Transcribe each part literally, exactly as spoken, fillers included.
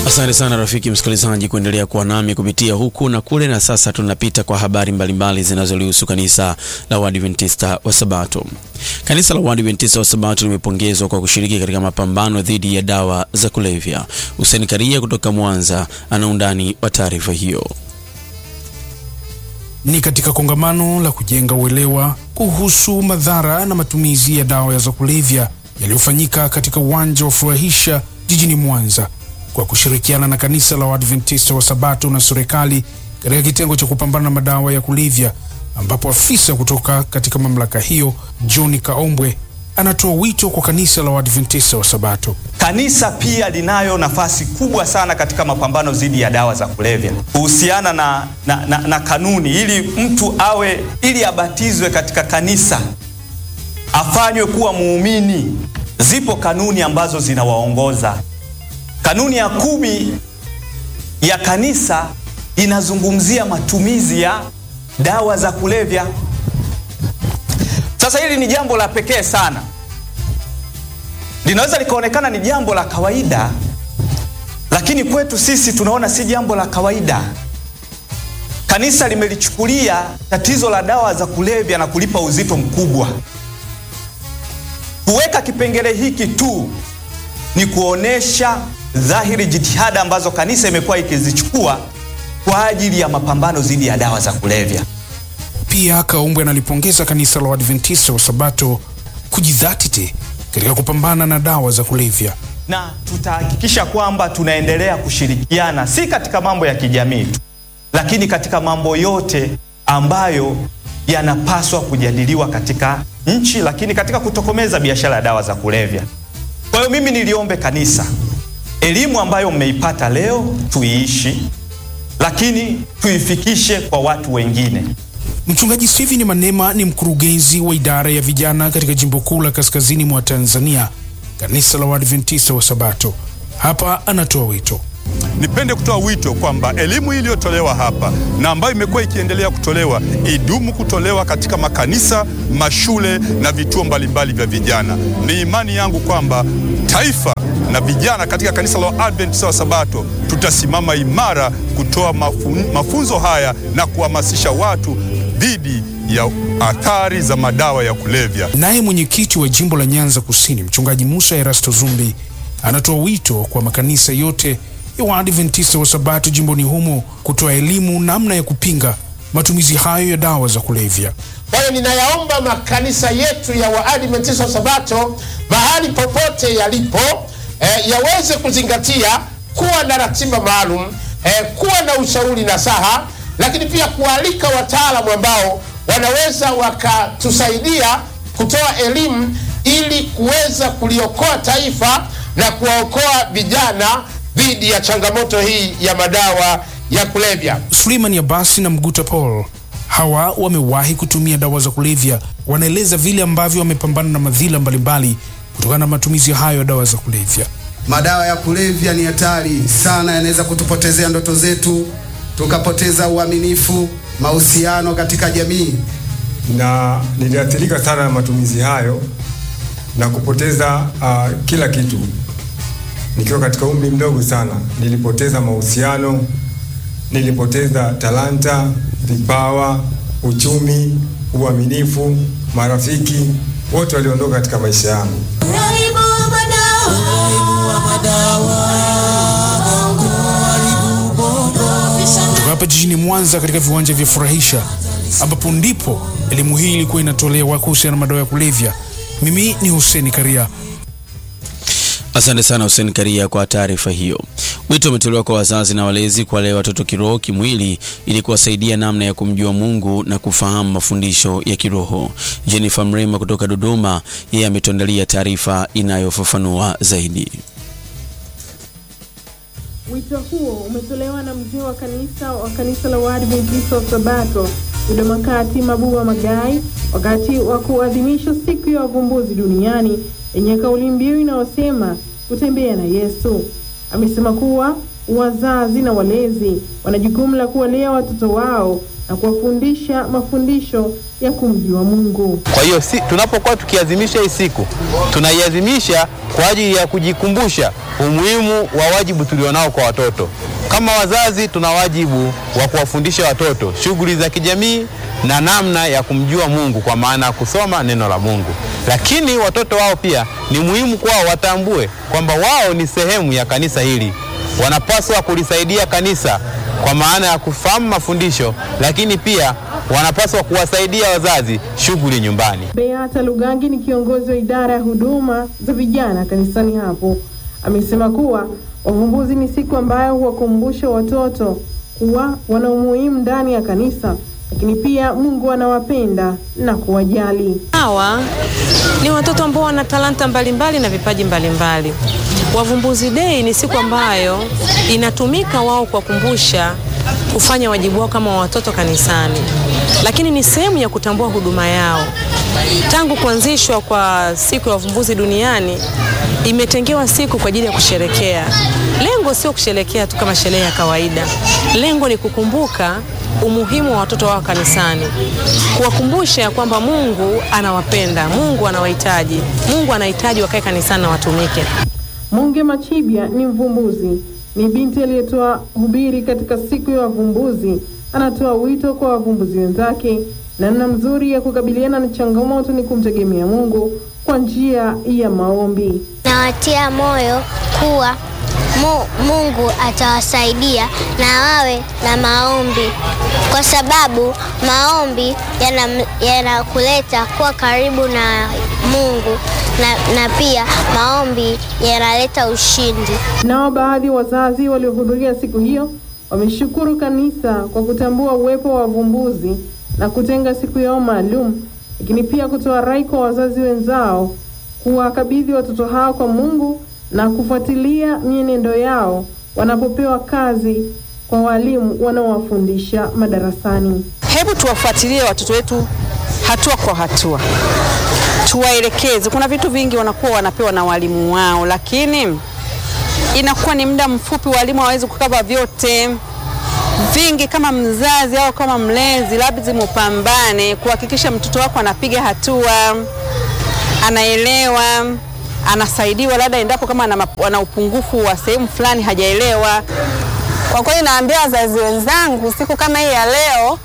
Asante sana rafiki msikilizaji kuendelea kuwa nami kupitia huku na kule, na sasa tunapita kwa habari mbalimbali zinazolihusu kanisa la Waadventista wa Sabato. Kanisa la Waadventista wa Sabato limepongezwa kwa kushiriki katika mapambano dhidi ya dawa za kulevya. Hussein Karia kutoka Mwanza ana undani wa taarifa hiyo. Ni katika kongamano la kujenga uelewa kuhusu madhara na matumizi ya dawa za kulevya yaliyofanyika katika uwanja wa Furahisha jijini Mwanza kwa kushirikiana na kanisa la Waadventista wa Sabato na serikali katika kitengo cha kupambana na madawa ya kulevya, ambapo afisa kutoka katika mamlaka hiyo John Kaombwe anatoa wito kwa kanisa la Waadventista wa Sabato. Kanisa pia linayo nafasi kubwa sana katika mapambano dhidi ya dawa za kulevya. Kuhusiana na, na, na, na kanuni ili mtu awe ili abatizwe katika kanisa afanywe kuwa muumini, zipo kanuni ambazo zinawaongoza. Kanuni ya kumi ya kanisa inazungumzia matumizi ya dawa za kulevya. Sasa hili ni jambo la pekee sana. Linaweza likaonekana ni jambo la kawaida, lakini kwetu sisi tunaona si jambo la kawaida. Kanisa limelichukulia tatizo la dawa za kulevya na kulipa uzito mkubwa. Kuweka kipengele hiki tu ni kuonesha dhahiri jitihada ambazo kanisa imekuwa ikizichukua kwa ajili ya mapambano dhidi ya dawa za kulevya. Pia Kaombwe analipongeza kanisa la Waadventista wa Sabato kujidhatiti katika kupambana na dawa za kulevya. Na tutahakikisha kwamba tunaendelea kushirikiana si katika mambo ya kijamii tu, lakini katika mambo yote ambayo yanapaswa kujadiliwa katika nchi, lakini katika kutokomeza biashara ya dawa za kulevya. Kwa hiyo mimi niliombe kanisa, elimu ambayo mmeipata leo tuiishi, lakini tuifikishe kwa watu wengine. Mchungaji Steven Manema ni mkurugenzi wa idara ya vijana katika jimbo kuu la kaskazini mwa Tanzania, kanisa la Waadventista wa Sabato. Hapa anatoa wito. Nipende kutoa wito kwamba elimu hii iliyotolewa hapa na ambayo imekuwa ikiendelea kutolewa idumu kutolewa katika makanisa, mashule na vituo mbalimbali vya vijana. Ni imani yangu kwamba taifa na vijana katika kanisa la Waadventista wa Sabato tutasimama imara kutoa mafun, mafunzo haya na kuhamasisha watu dhidi ya athari za madawa ya kulevya. Naye mwenyekiti wa jimbo la Nyanza Kusini, mchungaji Musa Erasto Zumbi, anatoa wito kwa makanisa yote ya Waadventista wa Sabato jimboni humo kutoa elimu namna ya kupinga matumizi hayo ya dawa za kulevya. Kwa hiyo ninayaomba makanisa yetu ya Waadventista wa Sabato mahali popote yalipo eh, yaweze kuzingatia kuwa na ratiba maalum, eh, kuwa na ushauri na saha, lakini pia kualika wataalamu ambao wanaweza wakatusaidia kutoa elimu ili kuweza kuliokoa taifa na kuwaokoa vijana dhidi ya changamoto hii ya madawa ya kulevya. Suleiman Abasi na Mguta Paul, hawa wamewahi kutumia dawa za kulevya, wanaeleza vile ambavyo wamepambana na madhila mbalimbali kutokana na matumizi hayo ya dawa za kulevya. Madawa ya kulevya ni hatari sana, yanaweza kutupotezea ndoto zetu, tukapoteza uaminifu, mahusiano katika jamii. Na niliathirika sana na matumizi hayo na kupoteza uh, kila kitu. Nikiwa katika umri mdogo sana, nilipoteza mahusiano, nilipoteza talanta, vipawa, uchumi, uaminifu, marafiki, wote waliondoka katika maisha yangu. Hapa jijini Mwanza katika viwanja vya Furahisha, ambapo ndipo elimu hii ilikuwa inatolewa kuhusiana na madawa ya kulevya. Mimi ni Hussein Karia. Asante sana Hussein Karia kwa taarifa hiyo. Wito umetolewa kwa wazazi na walezi kuwalea watoto kiroho, kimwili ili kuwasaidia namna ya kumjua Mungu na kufahamu mafundisho ya kiroho. Jennifer Mrema kutoka Dodoma, yeye ametuandalia taarifa inayofafanua zaidi. Wito huo umetolewa na mzee wa kanisa wa kanisa la Waadventista wa Sabato Dodoma Kati Mabuwa Magai wakati wa kuadhimisha siku ya wavumbuzi duniani yenye kauli mbiu inayosema kutembea na Yesu. Amesema kuwa wazazi na walezi wana jukumu la kuwalea watoto wao na kuwafundisha mafundisho ya kumjua Mungu. Kwa hiyo si, tunapokuwa tukiadhimisha hii siku, tunaiadhimisha kwa ajili ya kujikumbusha umuhimu wa wajibu tulionao kwa watoto. Kama wazazi tuna wajibu wa kuwafundisha watoto shughuli za kijamii na namna ya kumjua Mungu, kwa maana kusoma neno la Mungu. Lakini watoto wao pia ni muhimu kwao watambue kwamba wao ni sehemu ya kanisa hili. Wanapaswa kulisaidia kanisa kwa maana ya kufahamu mafundisho, lakini pia wanapaswa kuwasaidia wazazi shughuli nyumbani. Beata Lugangi ni kiongozi wa idara ya huduma za vijana kanisani hapo. Amesema kuwa wavumbuzi ni siku ambayo huwakumbusha watoto kuwa wana umuhimu ndani ya kanisa, lakini pia Mungu anawapenda na kuwajali. Hawa ni watoto ambao wana talanta mbalimbali na vipaji mbalimbali. Wavumbuzi Day ni siku ambayo inatumika wao kuwakumbusha kufanya wajibu wao kama watoto kanisani, lakini ni sehemu ya kutambua huduma yao. Tangu kuanzishwa kwa siku ya wavumbuzi duniani, imetengewa siku kwa ajili ya kusherekea. Lengo sio kusherekea tu kama sherehe ya kawaida. Lengo ni kukumbuka umuhimu wa watoto wao kanisani, kuwakumbusha kwamba Mungu anawapenda, Mungu anawahitaji, Mungu anahitaji wakae kanisani na watumike. Munge Machibia ni mvumbuzi, ni binti aliyetoa hubiri katika siku ya wavumbuzi. Anatoa wito kwa wavumbuzi wenzake, namna mzuri ya kukabiliana na changamoto ni kumtegemea Mungu kwa njia ya maombi. Nawatia moyo kuwa Mungu atawasaidia na wawe na maombi, kwa sababu maombi yanakuleta yana kuwa karibu na Mungu na, na pia maombi yanaleta ushindi. Nao baadhi wazazi waliohudhuria siku hiyo wameshukuru kanisa kwa kutambua uwepo wa wavumbuzi na kutenga siku yao maalum, lakini pia kutoa rai kwa wazazi wenzao kuwakabidhi watoto hao kwa Mungu na kufuatilia mienendo yao wanapopewa kazi kwa walimu wanaowafundisha madarasani. Hebu tuwafuatilie watoto wetu hatua kwa hatua, tuwaelekeze. Kuna vitu vingi wanakuwa wanapewa na walimu wao, lakini inakuwa ni muda mfupi, walimu hawawezi kukava vyote vingi. Kama mzazi au kama mlezi, lazima upambane kuhakikisha mtoto wako anapiga hatua, anaelewa, anasaidiwa labda endapo kama ana, ana upungufu wa sehemu fulani hajaelewa. Kwa kweli naambia wazazi wenzangu, siku kama hii ya leo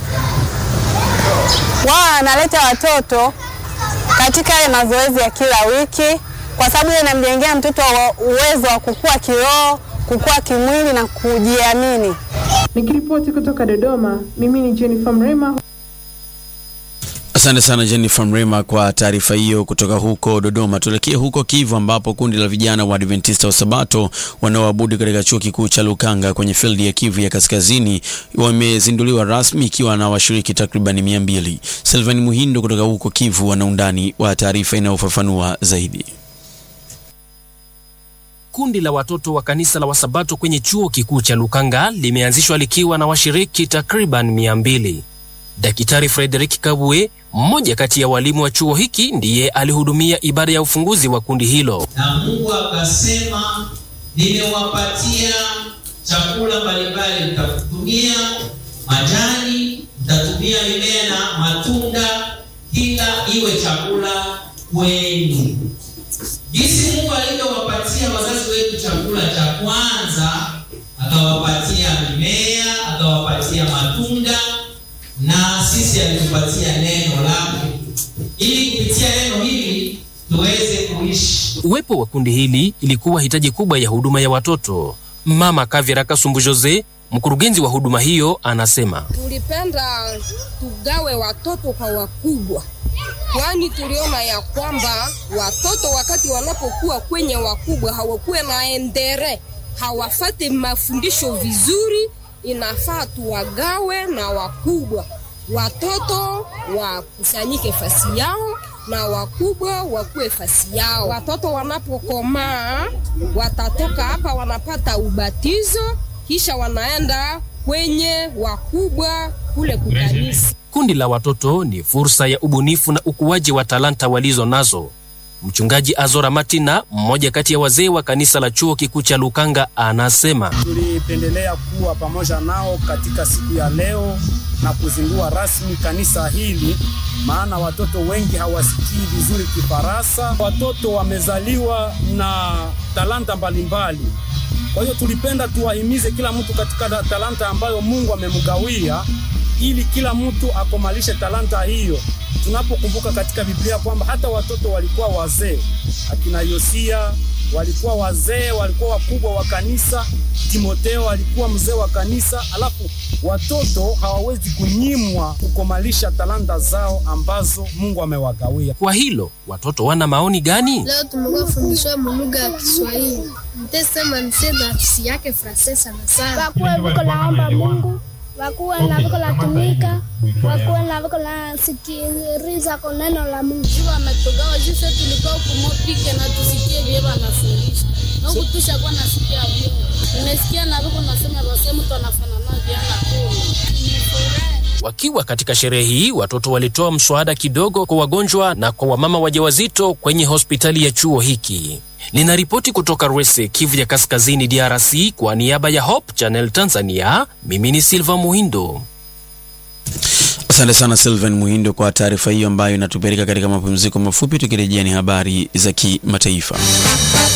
wao analeta watoto katika ile mazoezi ya kila wiki, kwa sababu inamjengea mtoto uwezo wa kukua kiroho, kukua kimwili na kujiamini. Nikiripoti kutoka Dodoma, mimi ni Jennifer Mrema. Asante sana Jennifer Mrema kwa taarifa hiyo kutoka huko Dodoma. Tuelekee huko Kivu ambapo kundi la vijana wa Adventista wa Sabato wanaoabudu katika chuo kikuu cha Lukanga kwenye field ya Kivu ya Kaskazini wamezinduliwa rasmi ikiwa na washiriki takriban mia mbili. Selvani Muhindo kutoka huko Kivu ana undani wa taarifa inayofafanua zaidi. Kundi la watoto wa kanisa la Wasabato kwenye chuo kikuu cha Lukanga limeanzishwa likiwa na washiriki takriban mia mbili. Daktari Frederick Kabwe, mmoja kati ya walimu wa chuo hiki, ndiye alihudumia ibada ya ufunguzi wa kundi hilo. Na Mungu akasema, nimewapatia chakula mbalimbali, mtatumia majani, mtatumia mimea na matunda, kila iwe chakula kwenu. Jinsi Mungu alivyowapatia wazazi wetu chakula cha kwanza, akawapatia mimea, akawapatia matunda, na sisi alitupatia neno lake ili kupitia neno hili tuweze kuishi. Uwepo wa kundi hili ilikuwa hitaji kubwa ya huduma ya watoto. Mama Kavira Kasumbu Jose, mkurugenzi wa huduma hiyo, anasema tulipenda tugawe watoto kwa wakubwa, kwani tuliona ya kwamba watoto wakati wanapokuwa kwenye wakubwa hawakuwe na endere, hawafate mafundisho vizuri. Inafaa tuwagawe na wakubwa, watoto wakusanyike fasi yao na wakubwa wakuwe fasi yao. Watoto wanapokomaa watatoka hapa, wanapata ubatizo, kisha wanaenda kwenye wakubwa kule kukanisa. Kundi la watoto ni fursa ya ubunifu na ukuaji wa talanta walizo nazo. Mchungaji Azora Matina, mmoja kati ya wazee wa kanisa la chuo kikuu cha Lukanga, anasema tulipendelea kuwa pamoja nao katika siku ya leo na kuzindua rasmi kanisa hili, maana watoto wengi hawasikii vizuri Kifaransa. Watoto wamezaliwa na talanta mbalimbali. Kwa hiyo tulipenda tuwahimize kila mtu katika talanta ambayo Mungu amemgawia, ili kila mtu akomalishe talanta hiyo. Tunapokumbuka katika Biblia kwamba hata watoto walikuwa wazee, akina Yosia walikuwa wazee, walikuwa wakubwa wa kanisa, Timotheo alikuwa mzee wa kanisa, alafu watoto hawawezi kunyimwa kukomalisha talanta zao ambazo Mungu amewagawia. Kwa hilo, watoto wana maoni gani? Leo tumekuwa fundishwa lugha ya Kiswahili. Mtesema nisema kisi yake Fransesa sana sana. Wakuwe viko laomba Mungu, wakuwe na viko la tumika, wakuwe na viko la sikiriza kwa neno la Mungu. Jiwa ametogawa jinsi tulikuwa kumopike na tusikie vile wanafundisha. Na huku tushakuwa nasikia vile. Nimesikia na viko nasema wasema mtu anafanana jana kumi. Wakiwa katika sherehe hii, watoto walitoa mswada kidogo kwa wagonjwa na kwa wamama wajawazito kwenye hospitali ya chuo hiki. Ninaripoti kutoka Rwese, Kivu ya Kaskazini, D R C, kwa niaba ya Hope Channel Tanzania. Mimi ni Silva Muhindo. Asante sana Sylvan Muhindo kwa taarifa hiyo ambayo inatupeleka katika mapumziko mafupi. Tukirejea ni habari za kimataifa.